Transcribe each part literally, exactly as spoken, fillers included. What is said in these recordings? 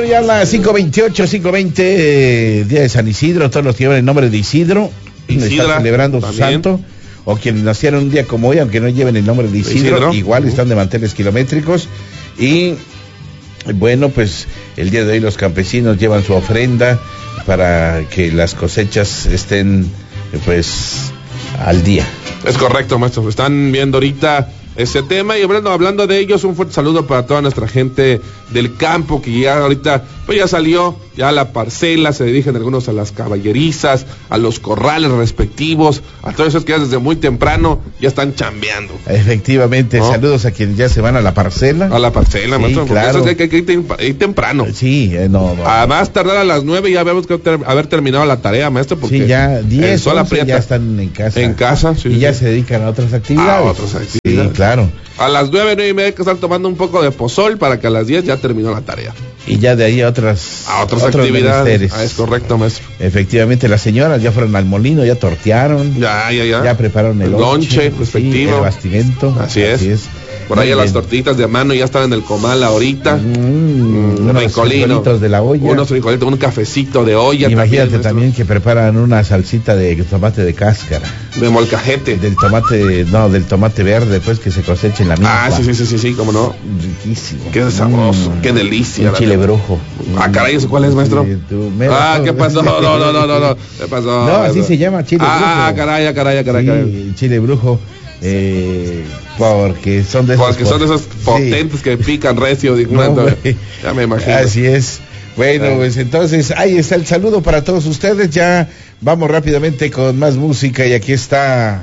Bueno, ya las cinco veintiocho, cinco veinte, eh, día de San Isidro, todos los que llevan el nombre de Isidro, Isidra, están celebrando también. su santo, o quienes nacieron un día como hoy, aunque no lleven el nombre de Isidro, Isidro. igual uh-huh. están de manteles kilométricos. Y bueno, pues el día de hoy los campesinos llevan su ofrenda para que las cosechas estén pues al día. Es correcto, maestro. Están viendo ahorita ese tema y hablando, hablando de ellos, un fuerte saludo para toda nuestra gente del campo que ya ahorita pues ya salió ya a la parcela, se dirigen algunos a las caballerizas, a los corrales respectivos, a todos esos que ya desde muy temprano ya están chambeando. Efectivamente, ¿no? Saludos a quienes ya se van a la parcela. A la parcela, sí, maestro, claro. porque eso hay que ir, hay que ir temprano. Sí, eh, no, no. A más tardar a las nueve ya habíamos que ter- haber terminado la tarea, maestro, porque sí, ya diez, once ya están en casa. En casa, sí. Y sí. ya se dedican a otras actividades. A otras actividades. Sí, claro. A las nueve, nueve y media hay que estar tomando un poco de pozol para que a las diez ya terminó la tarea. Y ya de ahí a otras, a otras actividades. Ah, es correcto, maestro. Efectivamente, las señoras ya fueron al molino, ya tortearon. Ya, ya, ya. Ya prepararon el lonche respectivo. Sí, el bastimento. Así es. Así es. Por ahí las tortitas de mano ya están en el comal ahorita. Mm, unos frijolitos de la olla. Unos frijolitos, un cafecito de olla. Imagínate también, también que preparan una salsita de tomate de cáscara. De molcajete. Del tomate, no, del tomate verde, pues que se cosecha en la misma. Ah, sí, sí, sí, sí, sí, cómo no. Riquísimo. Qué sabroso, mm, qué delicia. Un chile brujo. Ah, caray, ¿eso cuál es, maestro? Sí, tú, ah, ¿qué pasó? No, no, no, no, no. ¿Qué pasó? No, así se llama chile ah, brujo. Ah, caray, caray, caray, sí, caray. Chile brujo. Eh, porque son de esos porque son de esos potentes sí. que pican recio, digo, no, ya me imagino. Así es. Bueno, eh. pues entonces ahí está el saludo para todos ustedes. Ya vamos rápidamente con más música y aquí está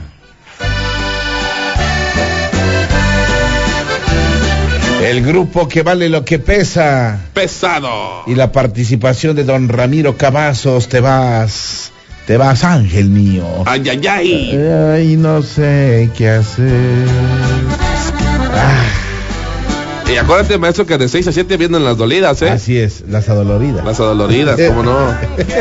el grupo que vale lo que pesa. Pesado. Y la participación de don Ramiro Cavazos. Te vas. Te vas, ángel mío. Ay, ay, ay. Ay, no sé qué hacer. Ah. Y acuérdate, maestro, que de seis a siete vienen las dolidas, ¿eh? Así es, las adoloridas. Las adoloridas, ¿cómo no?